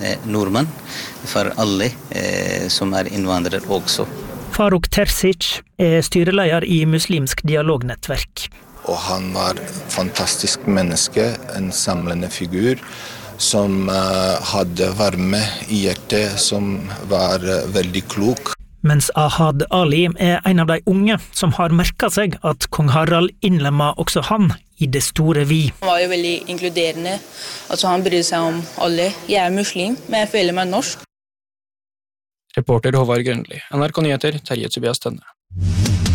nordmenn, for alle som innvandrere også. Faruk Terzic styreleder i Muslimsk dialognettverk. Og han var fantastisk menneske, en samlende figur, som hadde varme i hjertet, som var veldig klok. Mens Ahad Ali en av de unge som har merket seg at kong Harald innlemmet også han i det store vi. Han var jo veldig inkluderende, altså han brydde seg om alle. Jeg muslim, men jeg føler meg norsk. Reporter Håvard Grønli, NRK Nyheter, Terje Tobias Tønne.